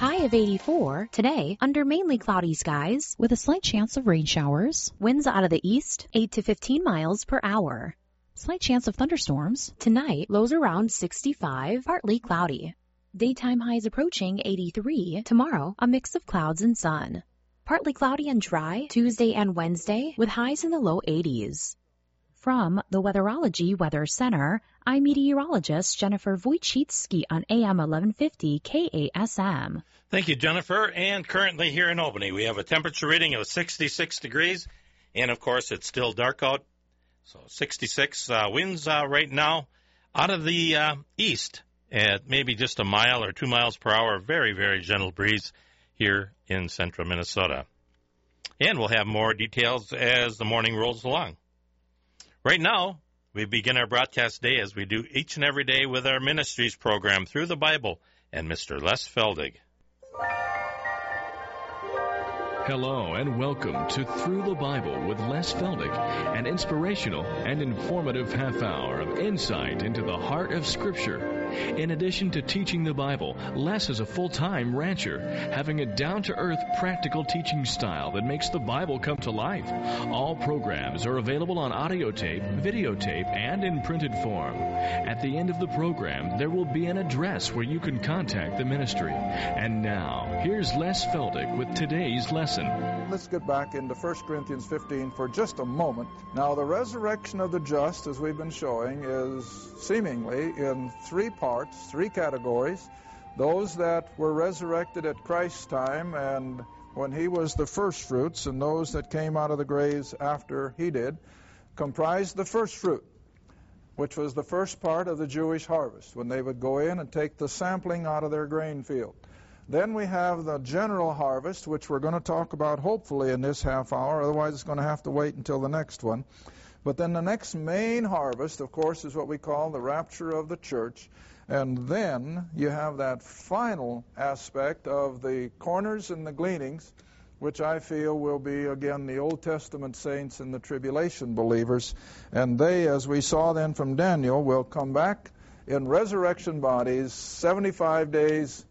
High of 84 today under mainly cloudy skies with a slight chance of rain showers. Winds out of the east 8 to 15 miles per hour. Slight chance of thunderstorms. Tonight, lows around 65, partly cloudy. Daytime highs approaching 83. Tomorrow, a mix of clouds and sun. Partly cloudy and dry Tuesday and Wednesday with highs in the low 80s. From the Weatherology Weather Center, I'm meteorologist Jennifer Wojcicki on AM 1150 KASM. Thank you, Jennifer. And currently here in Albany, we have a temperature reading of 66 degrees. And, of course, it's still dark out. So 66 winds right now out of the east at maybe just a mile or 2 miles per hour. Very, very gentle breeze here in central Minnesota. And we'll have more details as the morning rolls along. Right now, we begin our broadcast day as we do each and every day with our ministries program Through the Bible and Mr. Les Feldig. Hello and welcome to Through the Bible with Les Feldig, an inspirational and informative half hour of insight into the heart of Scripture. In addition to teaching the Bible, Les is a full-time rancher, having a down-to-earth, practical teaching style that makes the Bible come to life. All programs are available on audio tape, videotape, and in printed form. At the end of the program, there will be an address where you can contact the ministry. And now, here's Les Feldig with today's lesson. Let's get back into 1 Corinthians 15 for just a moment. Now, the resurrection of the just, as we've been showing, is seemingly in three parts, three categories. Those that were resurrected at Christ's time and when he was the first fruits, and those that came out of the graves after he did, comprised the first fruit, which was the first part of the Jewish harvest, when they would go in and take the sampling out of their grain field. Then we have the general harvest, which we're going to talk about hopefully in this half hour. Otherwise, it's going to have to wait until the next one. But then the next main harvest, of course, is what we call the rapture of the church. And then you have that final aspect of the corners and the gleanings, which I feel will be, again, the Old Testament saints and the tribulation believers. And they, as we saw then from Daniel, will come back in resurrection bodies 75 days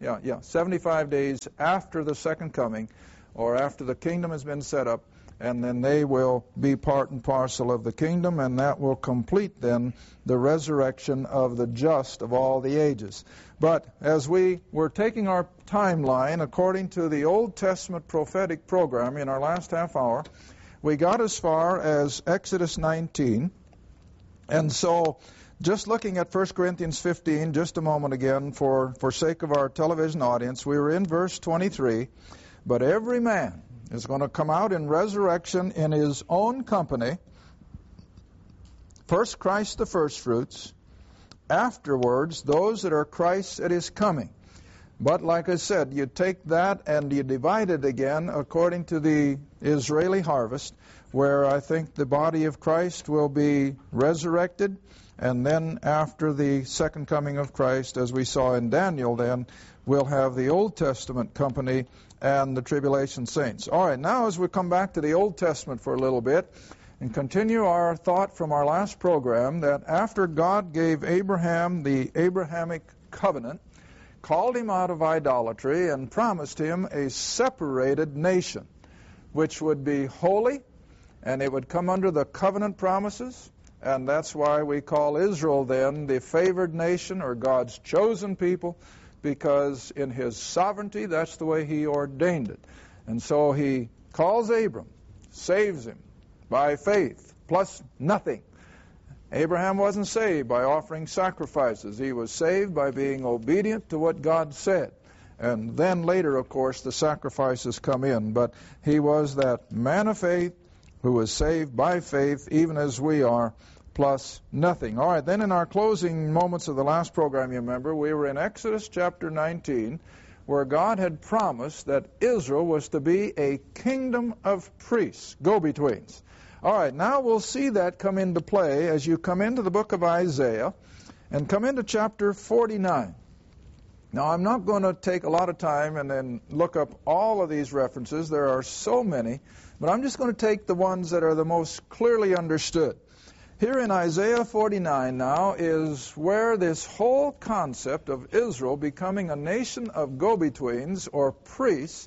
after the second coming, or after the kingdom has been set up, and then they will be part and parcel of the kingdom, and that will complete then the resurrection of the just of all the ages. But as we were taking our timeline according to the Old Testament prophetic program in our last half hour, we got as far as Exodus 19, and so just looking at 1 Corinthians 15 just a moment again for sake of our television audience, we were in verse 23, but every man is going to come out in resurrection in his own company. First Christ the firstfruits, afterwards those that are Christ's at his coming. But like I said, you take that and you divide it again according to the Israeli harvest, where I think the body of Christ will be resurrected, and then after the second coming of Christ, as we saw in Daniel then, we'll have the Old Testament company and the tribulation saints. All right, now as we come back to the Old Testament for a little bit and continue our thought from our last program, that after God gave Abraham the Abrahamic covenant, called him out of idolatry, and promised him a separated nation, which would be holy, and it would come under the covenant promises. And that's why we call Israel then the favored nation, or God's chosen people, because in his sovereignty, that's the way he ordained it. And so he calls Abram, saves him by faith, plus nothing. Abraham wasn't saved by offering sacrifices. He was saved by being obedient to what God said. And then later, of course, the sacrifices come in. But he was that man of faith who was saved by faith, even as we are, plus nothing. All right, then in our closing moments of the last program, you remember, we were in Exodus chapter 19, where God had promised that Israel was to be a kingdom of priests, go-betweens. All right, now we'll see that come into play as you come into the book of Isaiah and come into chapter 49. Now, I'm not going to take a lot of time and then look up all of these references. There are so many, but I'm just going to take the ones that are the most clearly understood. Here in Isaiah 49 now is where this whole concept of Israel becoming a nation of go-betweens or priests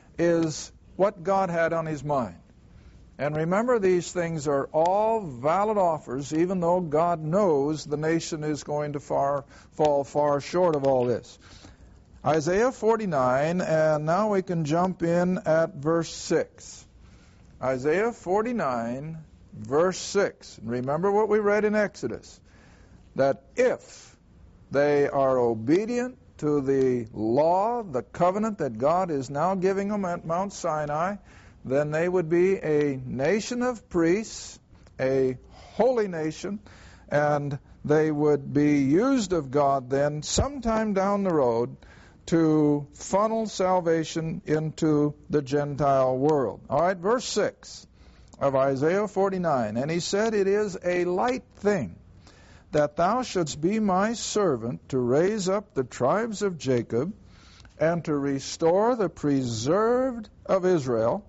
is what God had on his mind. And remember, these things are all valid offers, even though God knows the nation is going to fall far short of all this. Isaiah 49, and now we can jump in at verse 6. Isaiah 49, verse 6. Remember what we read in Exodus, that if they are obedient to the law, the covenant that God is now giving them at Mount Sinai, then they would be a nation of priests, a holy nation, and they would be used of God then sometime down the road to funnel salvation into the Gentile world. All right, verse 6 of Isaiah 49. And he said, "It is a light thing that thou shouldst be my servant to raise up the tribes of Jacob and to restore the preserved of Israel.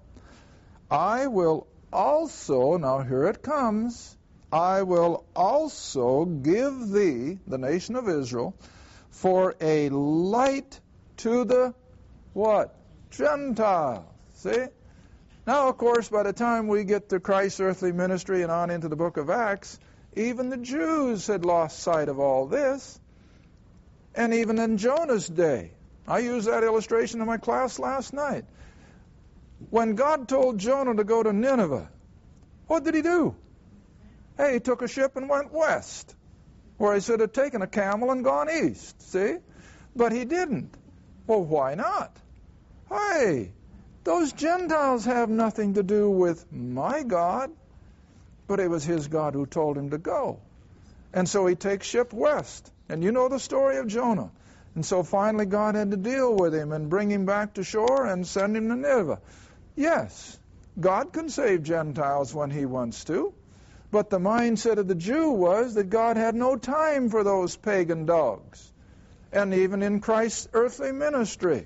I will also," now here it comes, "I will also give thee," the nation of Israel, "for a light to the," what? Gentiles. See? Now, of course, by the time we get to Christ's earthly ministry and on into the book of Acts, even the Jews had lost sight of all this. And even in Jonah's day, I used that illustration in my class last night. When God told Jonah to go to Nineveh, what did he do? Hey, he took a ship and went west, where he should have taken a camel and gone east, see? But he didn't. Well, why not? Hey, those Gentiles have nothing to do with my God, but it was his God who told him to go. And so he takes ship west. And you know the story of Jonah. And so finally God had to deal with him and bring him back to shore and send him to Nineveh. Yes, God can save Gentiles when he wants to, but the mindset of the Jew was that God had no time for those pagan dogs. And even in Christ's earthly ministry,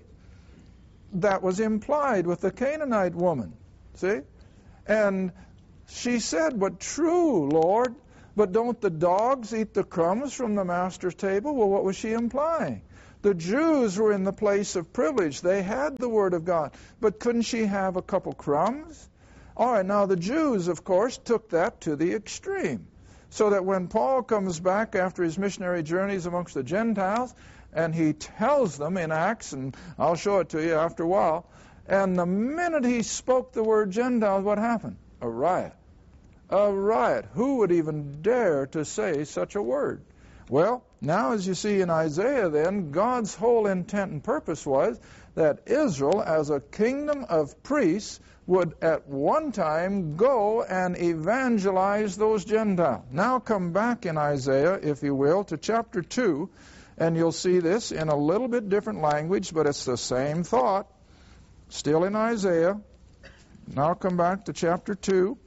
that was implied with the Canaanite woman, see? And she said, "But true, Lord, but don't the dogs eat the crumbs from the master's table?" Well, what was she implying? The Jews were in the place of privilege. They had the Word of God. But couldn't she have a couple crumbs? All right, now the Jews, of course, took that to the extreme. So that when Paul comes back after his missionary journeys amongst the Gentiles, and he tells them in Acts, and I'll show it to you after a while, and the minute he spoke the word Gentiles, what happened? A riot. A riot. Who would even dare to say such a word? Well, now as you see in Isaiah then, God's whole intent and purpose was that Israel, as a kingdom of priests, would at one time go and evangelize those Gentiles. Now come back in Isaiah, if you will, to chapter 2, and you'll see this in a little bit different language, but it's the same thought. Still in Isaiah. Now come back to chapter 2.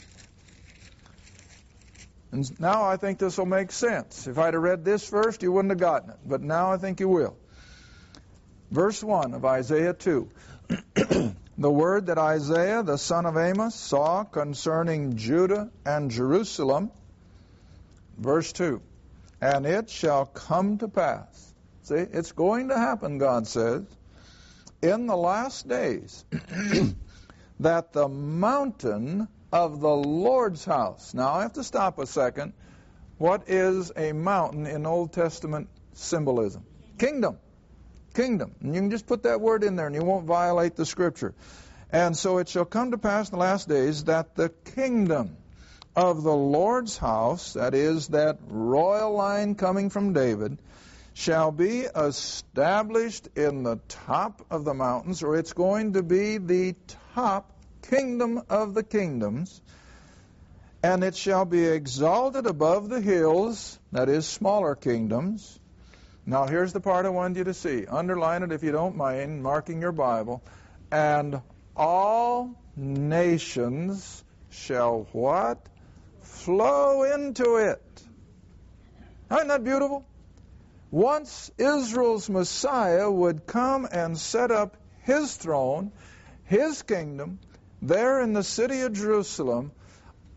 And now I think this will make sense. If I'd have read this first, you wouldn't have gotten it. But now I think you will. Verse 1 of Isaiah 2. The word that Isaiah, the son of Amos, saw concerning Judah and Jerusalem. Verse 2. And it shall come to pass. See, it's going to happen, God says, in the last days, that the mountain of the Lord's house. Now, I have to stop a second. What is a mountain in Old Testament symbolism? Kingdom. Kingdom. And you can just put that word in there and you won't violate the Scripture. And so it shall come to pass in the last days that the kingdom of the Lord's house, that is, that royal line coming from David, shall be established in the top of the mountains, or it's going to be the top kingdom of the kingdoms, and it shall be exalted above the hills, that is, smaller kingdoms. Now here's the part I wanted you to see. Underline it if you don't mind, marking your Bible. And all nations shall what? Flow into it. Isn't that beautiful? Once Israel's Messiah would come and set up his throne, his kingdom, there in the city of Jerusalem,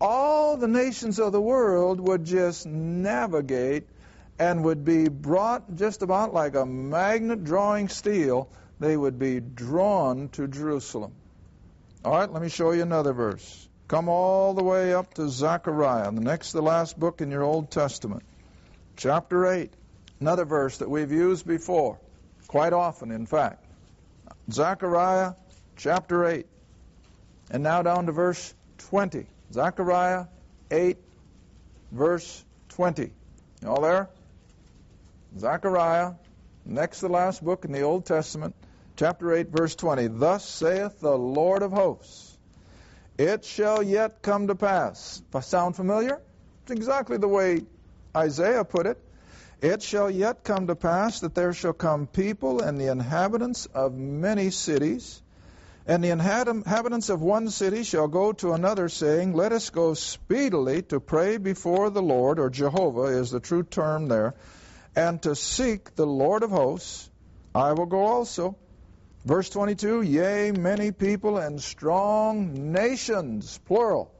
all the nations of the world would just navigate and would be brought just about like a magnet drawing steel. They would be drawn to Jerusalem. All right, let me show you another verse. Come all the way up to Zechariah, the next to the last book in your Old Testament. Chapter 8, another verse that we've used before, quite often in fact. Zechariah chapter 8, and now down to verse 20. Zechariah 8, verse 20. You all there? Zechariah, next to the last book in the Old Testament, chapter 8, verse 20. Thus saith the Lord of hosts, it shall yet come to pass. Sound familiar? It's exactly the way Isaiah put it. It shall yet come to pass that there shall come people and the inhabitants of many cities, and the inhabitants of one city shall go to another, saying, let us go speedily to pray before the Lord, or Jehovah is the true term there, and to seek the Lord of hosts. I will go also. Verse 22, yea, many people and strong nations, plural,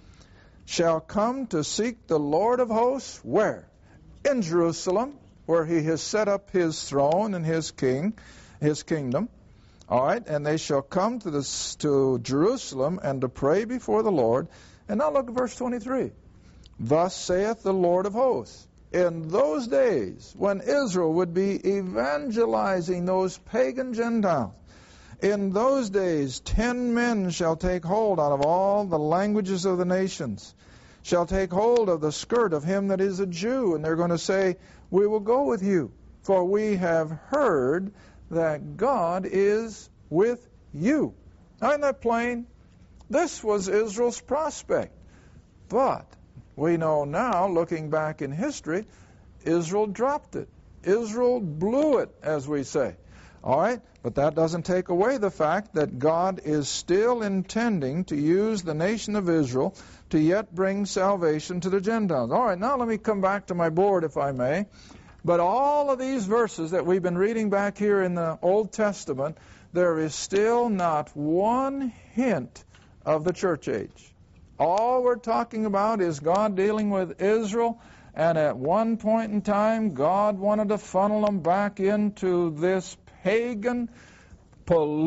shall come to seek the Lord of hosts. Where? In Jerusalem, where he has set up his throne and his kingdom. All right, and they shall come to Jerusalem and to pray before the Lord. And now look at verse 23. Thus saith the Lord of hosts. In those days, when Israel would be evangelizing those pagan Gentiles, in those days 10 men shall take hold out of all the languages of the nations, shall take hold of the skirt of him that is a Jew, and they're going to say, we will go with you, for we have heard that God is with you. Now, isn't that plain? This was Israel's prospect. But we know now, looking back in history, Israel dropped it. Israel blew it, as we say. All right? But that doesn't take away the fact that God is still intending to use the nation of Israel to yet bring salvation to the Gentiles. All right, now let me come back to my board, if I may. But all of these verses that we've been reading back here in the Old Testament, there is still not one hint of the church age. All we're talking about is God dealing with Israel, and at one point in time, God wanted to funnel them back into this pagan, polluted